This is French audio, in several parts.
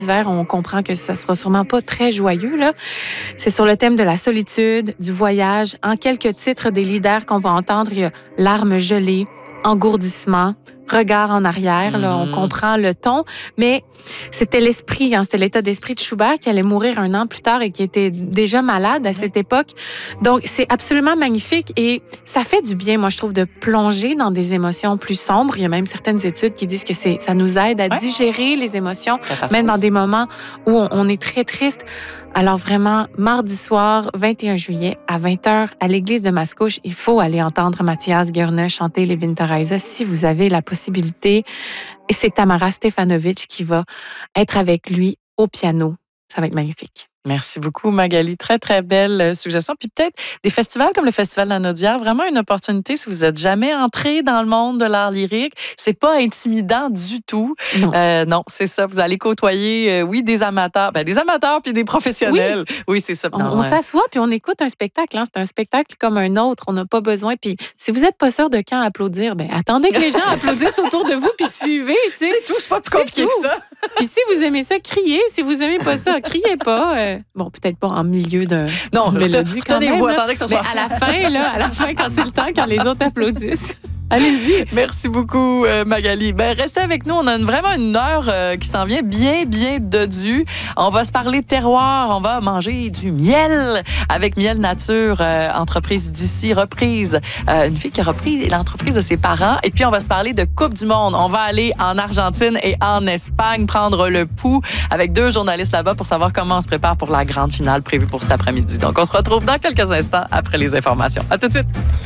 d'hiver, on comprend que ça sera sûrement pas très joyeux, là. C'est sur le thème de la solitude, du voyage. En quelques titres des leaders qu'on va entendre, il y a larmes gelées, engourdissement, regard en arrière. Là, on comprend le ton, mais c'était l'esprit, c'était l'état d'esprit de Schubert qui allait mourir 1 an plus tard et qui était déjà malade à cette époque. Donc, c'est absolument magnifique et ça fait du bien, moi, je trouve, de plonger dans des émotions plus sombres. Il y a même certaines études qui disent que ça nous aide à digérer les émotions, même dans des moments où on est très triste. Alors vraiment, mardi soir, 21 juillet, à 20h, à l'église de Mascouche, il faut aller entendre Mathias Görne chanter les Winterreise si vous avez la possibilité. Et c'est Tamara Stefanovic qui va être avec lui au piano. Ça va être magnifique. Merci beaucoup, Magali. Très, très belle suggestion. Puis peut-être des festivals comme le Festival de la Naudière, vraiment une opportunité si vous n'êtes jamais entré dans le monde de l'art lyrique. C'est pas intimidant du tout. Non, c'est ça. Vous allez côtoyer, des amateurs. Des amateurs puis des professionnels. Oui, c'est ça. On s'assoit puis on écoute un spectacle. C'est un spectacle comme un autre. On n'a pas besoin. Puis si vous n'êtes pas sûr de quand applaudir, attendez que les gens applaudissent autour de vous puis suivez. C'est tout. C'est pas plus compliqué que ça. Puis si vous aimez ça, criez. Si vous aimez pas ça, criez pas. Bon, peut-être pas en milieu de mélodie quand même. Tenez-vous, attendez que ça soit... Mais à la fin, quand c'est le temps, quand les autres applaudissent. Allez-y. Merci beaucoup, Magali. Restez avec nous. On a vraiment une heure qui s'en vient bien, bien dodue. On va se parler terroir. On va manger du miel avec Miel Nature, entreprise d'ici, reprise. Une fille qui a repris l'entreprise de ses parents. Et puis, on va se parler de Coupe du Monde. On va aller en Argentine et en Espagne prendre le pouls avec 2 journalistes là-bas pour savoir comment on se prépare pour la grande finale prévue pour cet après-midi. Donc, on se retrouve dans quelques instants après les informations. À tout de suite.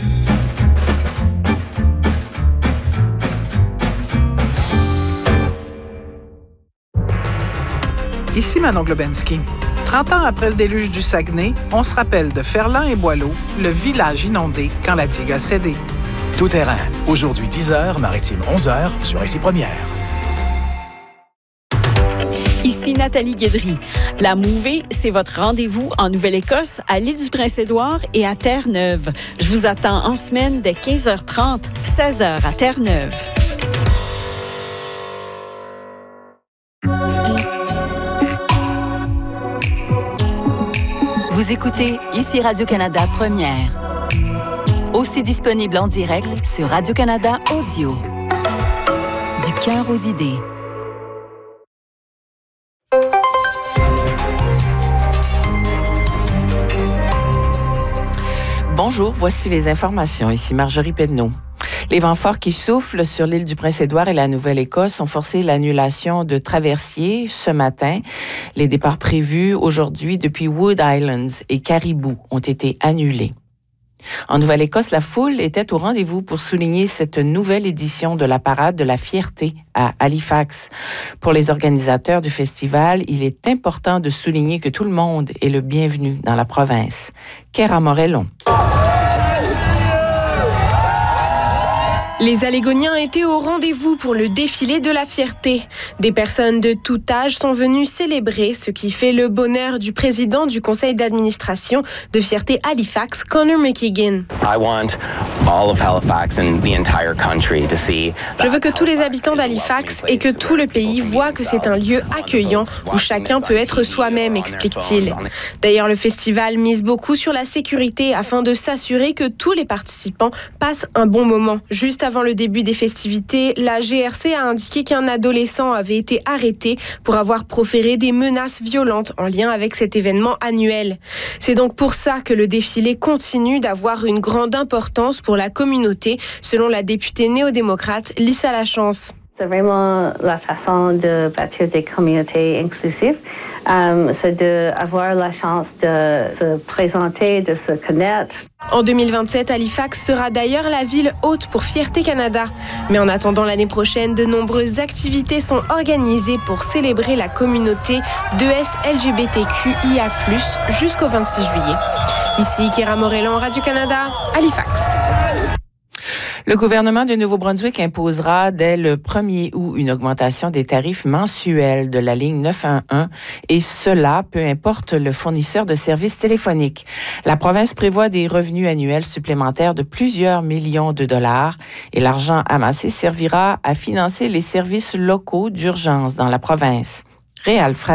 Ici Manon Globensky. 30 ans après le déluge du Saguenay, on se rappelle de Ferland et Boileau, le village inondé quand la digue a cédé. Tout terrain. Aujourd'hui 10h, maritime 11h sur Ici Première. Ici Nathalie Guédry. La Mouvée, c'est votre rendez-vous en Nouvelle-Écosse, à l'île du Prince-Édouard et à Terre-Neuve. Je vous attends en semaine dès 15h30, 16h à Terre-Neuve. Vous écoutez Ici Radio-Canada Première. Aussi disponible en direct sur Radio-Canada Audio. Du cœur aux idées. Bonjour, voici les informations. Ici Marjorie Pedneau. Les vents forts qui soufflent sur l'île du Prince-Édouard et la Nouvelle-Écosse ont forcé l'annulation de traversiers ce matin. Les départs prévus aujourd'hui depuis Wood Islands et Caribou ont été annulés. En Nouvelle-Écosse, la foule était au rendez-vous pour souligner cette nouvelle édition de la Parade de la Fierté à Halifax. Pour les organisateurs du festival, il est important de souligner que tout le monde est le bienvenu dans la province. Kéra Morellon. Les Allégoniens étaient au rendez-vous pour le défilé de la fierté. Des personnes de tout âge sont venues célébrer ce qui fait le bonheur du président du conseil d'administration de Fierté Halifax, Connor McKeegan. Je veux que tous les habitants d'Halifax et que tout le pays voient que c'est un lieu accueillant où chacun peut être soi-même, explique-t-il. D'ailleurs, le festival mise beaucoup sur la sécurité afin de s'assurer que tous les participants passent un bon moment. Juste avant le début des festivités, la GRC a indiqué qu'un adolescent avait été arrêté pour avoir proféré des menaces violentes en lien avec cet événement annuel. C'est donc pour ça que le défilé continue d'avoir une grande importance pour la communauté, selon la députée néo-démocrate Lisa Lachance. C'est vraiment la façon de bâtir des communautés inclusives. C'est d'avoir la chance de se présenter, de se connaître. En 2027, Halifax sera d'ailleurs la ville hôte pour Fierté Canada. Mais en attendant l'année prochaine, de nombreuses activités sont organisées pour célébrer la communauté 2S LGBTQIA+, jusqu'au 26 juillet. Ici, Kéra Morellon, Radio-Canada, Halifax. Le gouvernement du Nouveau-Brunswick imposera dès le 1er août une augmentation des tarifs mensuels de la ligne 911 et cela, peu importe le fournisseur de services téléphoniques. La province prévoit des revenus annuels supplémentaires de plusieurs millions de dollars et l'argent amassé servira à financer les services locaux d'urgence dans la province. Réal